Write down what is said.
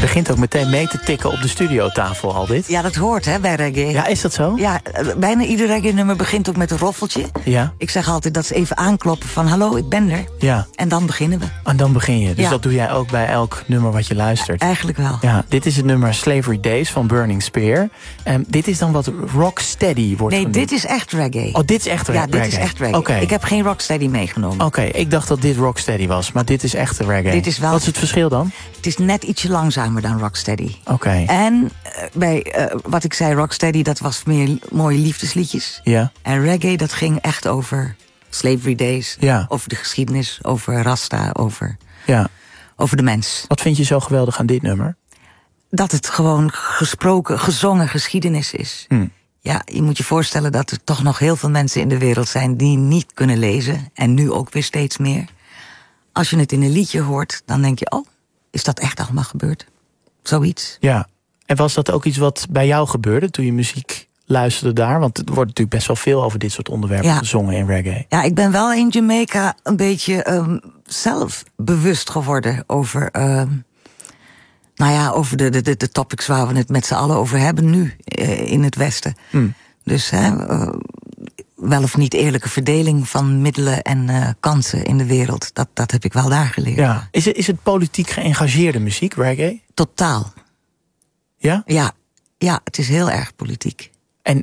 begint ook meteen mee te tikken op de studiotafel al dit. Ja, dat hoort hè, bij reggae. Ja, is dat zo? Ja, bijna ieder reggae-nummer begint ook met een roffeltje. Ja. Ik zeg altijd dat ze even aankloppen van hallo, ik ben er. Ja. En dan beginnen we. En dan begin je. Dus Ja. dat doe jij ook bij elk nummer wat je luistert. Eigenlijk wel. Ja, dit is het nummer Slavery Days van Burning Spear. Dit is dan wat rocksteady wordt genoemd. Nee, dit is echt reggae. Oh, dit is echt reggae? Ja, dit is echt reggae. Oké. Ik heb geen rocksteady meegenomen. Oké, ik dacht dat dit rocksteady was, maar dit is echte reggae. Dit is wel... Wat is het verschil dan? Het is net ietsje langzamer dan rocksteady. Oké. En bij wat ik zei, rocksteady, dat was meer mooie liefdesliedjes. Ja. En reggae, dat ging echt over Slavery Days. Ja. Over de geschiedenis, over Rasta, over de mens. Wat vind je zo geweldig aan dit nummer? Dat het gewoon gezongen geschiedenis is. Ja, je moet je voorstellen dat er toch nog heel veel mensen in de wereld zijn die niet kunnen lezen. En nu ook weer steeds meer. Als je het in een liedje hoort, dan denk je, oh, is dat echt allemaal gebeurd? Zoiets. Ja. En was dat ook iets wat bij jou gebeurde toen je muziek luisterde daar? Want er wordt natuurlijk best wel veel over dit soort onderwerpen gezongen in reggae. Ja, ik ben wel in Jamaica een beetje zelf bewust geworden over... over de topics waar we het met z'n allen over hebben nu in het Westen. Dus wel of niet eerlijke verdeling van middelen en kansen in de wereld. Dat heb ik wel daar geleerd. Ja. Is het politiek geëngageerde muziek, reggae? Totaal. Ja? Ja, het is heel erg politiek.